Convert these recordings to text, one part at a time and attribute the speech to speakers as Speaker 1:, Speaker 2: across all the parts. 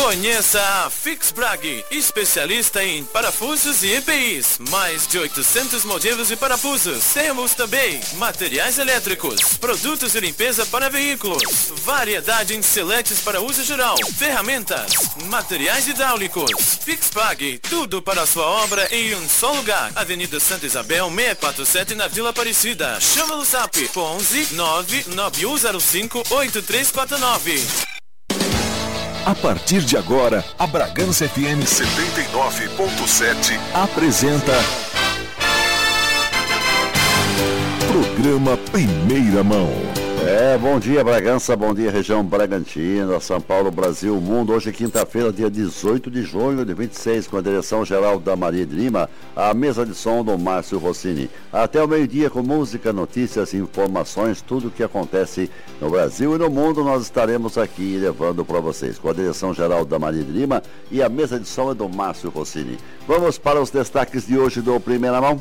Speaker 1: Conheça a Fix Brag, especialista em parafusos e EPIs. Mais de 800 modelos de parafusos. Temos também materiais elétricos, produtos de limpeza para veículos, variedade em seletes para uso geral, ferramentas, materiais hidráulicos. Fix Brag, tudo para a sua obra em um só lugar. Avenida Santa Isabel, 647 na Vila Aparecida. Chama no zap 11 99105 8349.
Speaker 2: A partir de agora, a Bragança FM 79.7 apresenta Programa Primeira Mão.
Speaker 3: Bom dia Bragança, bom dia região Bragantina, São Paulo, Brasil, mundo. Hoje é quinta-feira, dia 18 de junho de 26, com a direção geral da Maria de Lima, a mesa de som do Márcio Rossini. Até o meio-dia com música, notícias e informações, tudo o que acontece no Brasil e no mundo, nós estaremos aqui levando para vocês, com a direção geral da Maria de Lima e a mesa de som é do Márcio Rossini. Vamos para os destaques de hoje do Primeira Mão.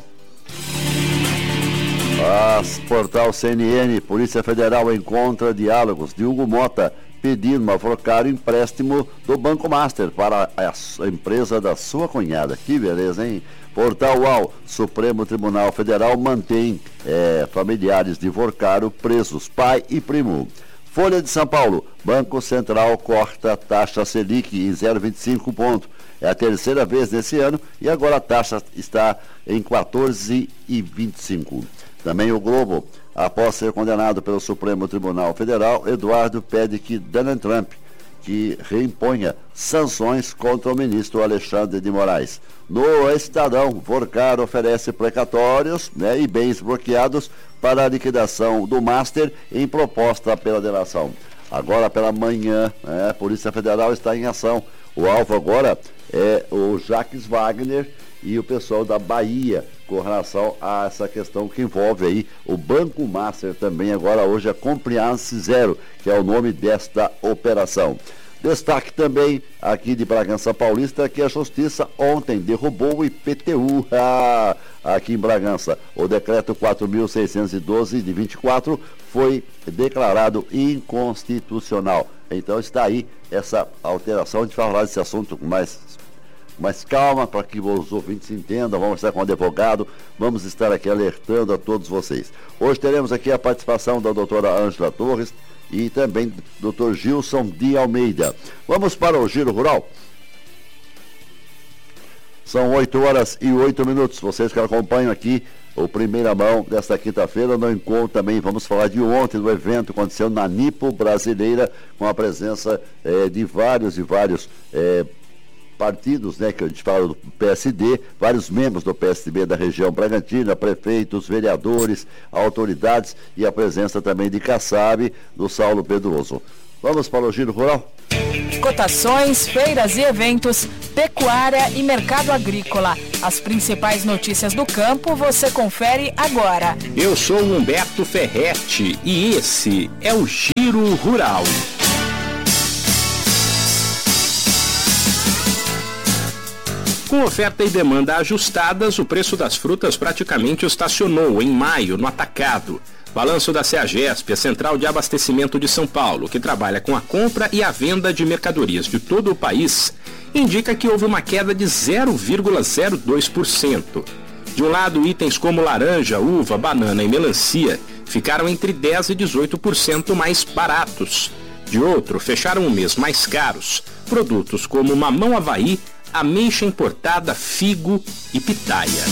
Speaker 3: Portal CNN, Polícia Federal encontra diálogos de Hugo Mota pedindo a Forcaro empréstimo do Banco Master para a empresa da sua cunhada. Que beleza, hein? Portal UOL, Supremo Tribunal Federal mantém familiares de Forcaro presos, pai e primo. Folha de São Paulo, Banco Central corta taxa Selic em 0,25 ponto. É a terceira vez nesse ano e agora a taxa está em 14,25. Também o Globo, após ser condenado pelo Supremo Tribunal Federal, Eduardo pede que Donald Trump que reimponha sanções contra o ministro Alexandre de Moraes. No Estadão, Forcaro oferece precatórios e bens bloqueados para a liquidação do Master em proposta pela delação. Agora pela manhã, a Polícia Federal está em ação. O alvo agora é o Jacques Wagner e o pessoal da Bahia, com relação a essa questão que envolve aí o Banco Master também, agora hoje é Compliance Zero, que é o nome desta operação. Destaque também aqui de Bragança Paulista que a Justiça ontem derrubou o IPTU aqui em Bragança. O decreto 4.612 de 24 foi declarado inconstitucional. Então está aí essa alteração. A gente vai falar desse assunto com mais calma, para que os ouvintes entendam. Vamos estar com o advogado, vamos estar aqui alertando a todos vocês. Hoje teremos aqui a participação da doutora Ângela Torres e também do Dr. Gilson de Almeida. Vamos para o Giro Rural. São 8h08. Vocês que acompanham aqui o Primeira Mão desta quinta-feira, no encontro também vamos falar de ontem, do evento que aconteceu na Nipo Brasileira, com a presença de vários partidos, que a gente fala do PSD, vários membros do PSDB da região Bragantina, prefeitos, vereadores, autoridades e a presença também de Kassab, do Saulo Pedroso. Vamos para o Giro Rural?
Speaker 4: Cotações, feiras e eventos, pecuária e mercado agrícola. As principais notícias do campo você confere agora.
Speaker 5: Eu sou o Humberto Ferretti e esse é o Giro Rural. Com oferta e demanda ajustadas, o preço das frutas praticamente estacionou em maio no atacado. Balanço da CEAGESP, a Central de Abastecimento de São Paulo, que trabalha com a compra e a venda de mercadorias de todo o país, indica que houve uma queda de 0,02%. De um lado, itens como laranja, uva, banana e melancia ficaram entre 10% e 18% mais baratos. De outro, fecharam o mês mais caros. Produtos como mamão Havaí, ameixa importada, figo e pitaia.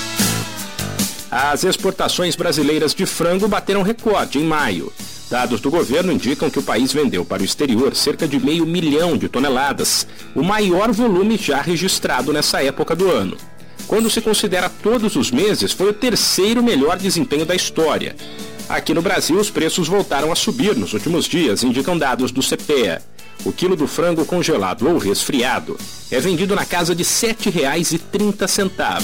Speaker 5: As exportações brasileiras de frango bateram recorde em maio. Dados do governo indicam que o país vendeu para o exterior cerca de 500 mil de toneladas, o maior volume já registrado nessa época do ano. Quando se considera todos os meses, foi o terceiro melhor desempenho da história. Aqui no Brasil, os preços voltaram a subir nos últimos dias, indicam dados do CPEA. O quilo do frango congelado ou resfriado é vendido na casa de R$ 7,30.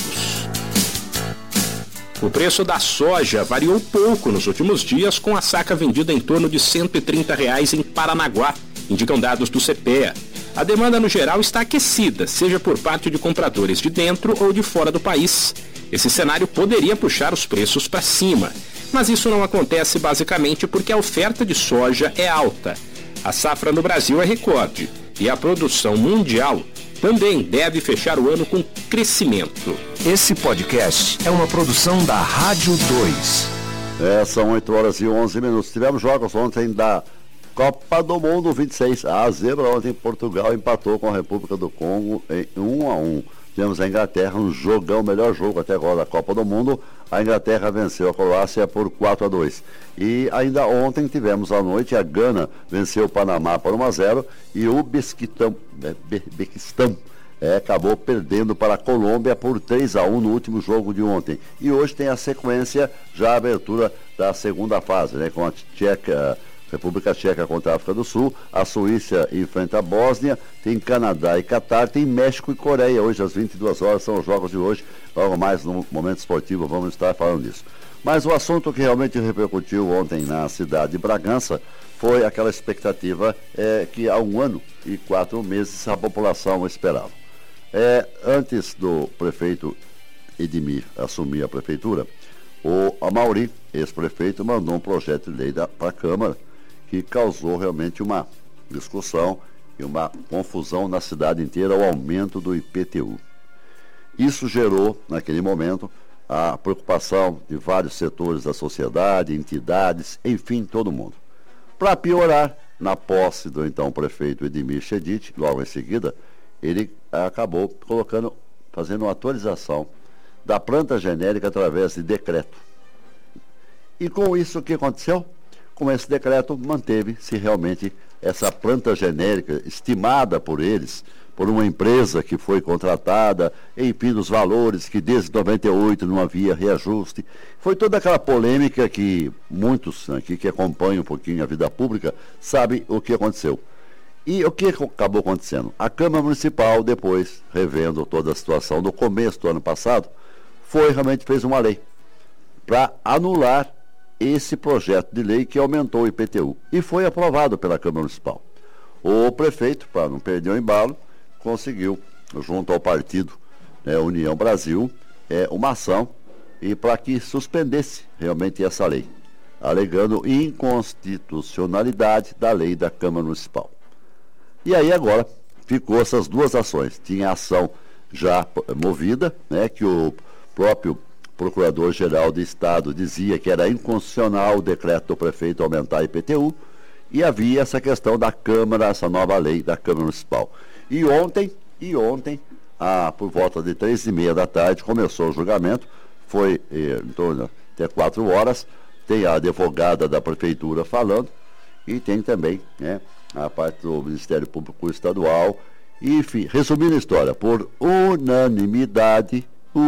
Speaker 5: O preço da soja variou pouco nos últimos dias, com a saca vendida em torno de R$ 130 em Paranaguá, indicam dados do CPEA. A demanda no geral está aquecida, seja por parte de compradores de dentro ou de fora do país. Esse cenário poderia puxar os preços para cima, mas isso não acontece basicamente porque a oferta de soja é alta. A safra no Brasil é recorde e a produção mundial também deve fechar o ano com crescimento.
Speaker 2: Esse podcast é uma produção da Rádio 2.
Speaker 3: São 8h11. Tivemos jogos ontem da Copa do Mundo 26-0. Ontem Portugal empatou com a República do Congo em 1-1. Tivemos a Inglaterra, um jogão, o melhor jogo até agora da Copa do Mundo. A Inglaterra venceu a Croácia por 4-2. E ainda ontem tivemos à noite, a Gana venceu o Panamá por 1-0 e o Uzbequistão acabou perdendo para a Colômbia por 3-1 no último jogo de ontem. E hoje tem a sequência, já a abertura da segunda fase, né, com a República Tcheca contra a África do Sul, a Suíça enfrenta a Bósnia, tem Canadá e Catar, tem México e Coreia. Hoje às 22 horas são os jogos de hoje. Logo mais no Momento Esportivo vamos estar falando disso. Mas o assunto que realmente repercutiu ontem na cidade de Bragança foi aquela expectativa que há 1 ano e 4 meses a população esperava. Antes do prefeito Edmir assumir a prefeitura, o Amauri, ex-prefeito, mandou um projeto de lei para a Câmara que causou realmente uma discussão e uma confusão na cidade inteira, o aumento do IPTU. Isso gerou, naquele momento, a preocupação de vários setores da sociedade, entidades, enfim, todo mundo. Para piorar, na posse do então prefeito Edmir Chedid, logo em seguida, ele acabou fazendo uma atualização da planta genérica através de decreto. E com isso, o que aconteceu? Com esse decreto, manteve-se realmente essa planta genérica estimada por eles, por uma empresa que foi contratada, enfim, dos valores que desde 98 não havia reajuste. Foi toda aquela polêmica que muitos aqui que acompanham um pouquinho a vida pública sabem o que aconteceu. E o que acabou acontecendo? A Câmara Municipal, depois, revendo toda a situação do começo do ano passado, realmente fez uma lei para anular esse projeto de lei que aumentou o IPTU. E foi aprovado pela Câmara Municipal. O prefeito, para não perder o embalo, conseguiu, junto ao partido União Brasil, uma ação e para que suspendesse realmente essa lei, alegando inconstitucionalidade da lei da Câmara Municipal. E aí agora ficou essas duas ações. Tinha a ação já movida, que o próprio Procurador-Geral do Estado dizia que era inconstitucional o decreto do prefeito aumentar a IPTU, e havia essa questão da Câmara, essa nova lei da Câmara Municipal. E ontem, por volta de 3h30 da tarde, começou o julgamento, foi em torno até 4 horas, tem a advogada da Prefeitura falando, e tem também a parte do Ministério Público Estadual. E, enfim, resumindo a história, por unanimidade,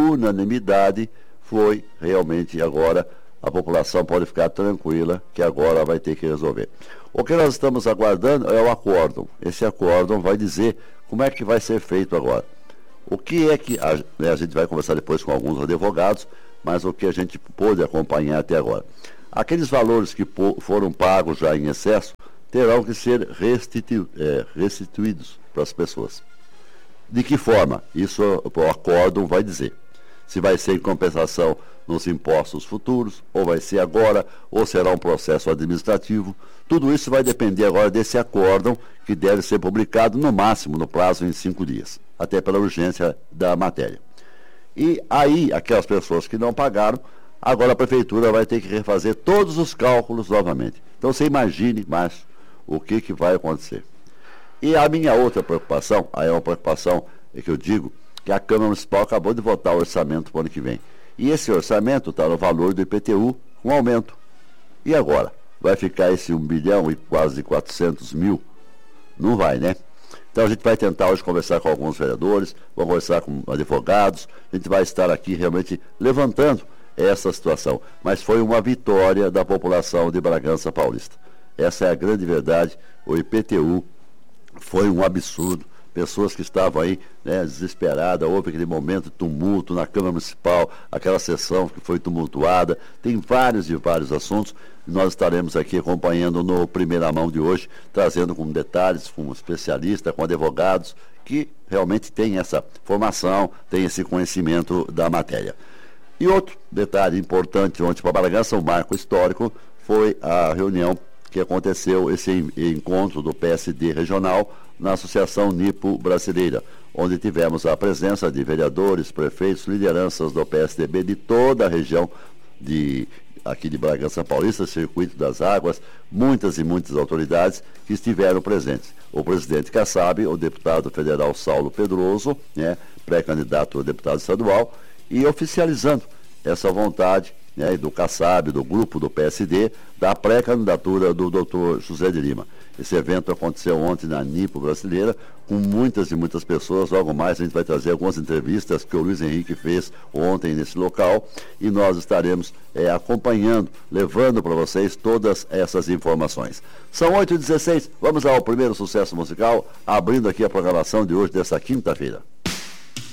Speaker 3: foi realmente agora, a população pode ficar tranquila que agora vai ter que resolver. O que nós estamos aguardando é o acórdão. Esse acórdão vai dizer como é que vai ser feito agora. O que é que a gente vai conversar depois com alguns advogados, mas o que a gente pôde acompanhar até agora. Aqueles valores que foram pagos já em excesso terão que ser restituídos para as pessoas. De que forma? Isso o acórdão vai dizer. Se vai ser em compensação nos impostos futuros, ou vai ser agora, ou será um processo administrativo. Tudo isso vai depender agora desse acórdão, que deve ser publicado no máximo no prazo em 5 dias, até pela urgência da matéria. E aí, aquelas pessoas que não pagaram, agora a Prefeitura vai ter que refazer todos os cálculos novamente. Então você imagine mais o que vai acontecer. E a minha outra preocupação, aí é uma preocupação que eu digo, que a Câmara Municipal acabou de votar o orçamento para o ano que vem. E esse orçamento está no valor do IPTU, com aumento. E agora? Vai ficar esse 1 bilhão e quase 400 mil? Não vai, né? Então a gente vai tentar hoje conversar com alguns vereadores, vamos conversar com advogados, a gente vai estar aqui realmente levantando essa situação. Mas foi uma vitória da população de Bragança Paulista. Essa é a grande verdade. O IPTU foi um absurdo. Pessoas que estavam aí desesperadas, houve aquele momento de tumulto na Câmara Municipal, aquela sessão que foi tumultuada. Tem vários e vários assuntos. Nós estaremos aqui acompanhando no Primeira Mão de hoje, trazendo com detalhes, com um especialista, com advogados, que realmente têm essa formação, têm esse conhecimento da matéria. E outro detalhe importante ontem para Bragança, um marco histórico, foi a reunião que aconteceu esse encontro do PSD regional na Associação Nipo Brasileira, onde tivemos a presença de vereadores, prefeitos, lideranças do PSDB de toda a região aqui de Bragança Paulista, Circuito das Águas, muitas e muitas autoridades que estiveram presentes. O presidente Kassab, o deputado federal Saulo Pedroso, pré-candidato a deputado estadual, e oficializando essa vontade do Kassab, do grupo do PSD, da pré-candidatura do Dr. José de Lima. Esse evento aconteceu ontem na Nipo Brasileira, com muitas e muitas pessoas. Logo mais a gente vai trazer algumas entrevistas que o Luiz Henrique fez ontem nesse local, e nós estaremos acompanhando, levando para vocês todas essas informações. São 8h16, vamos ao primeiro sucesso musical, abrindo aqui a programação de hoje, dessa quinta-feira.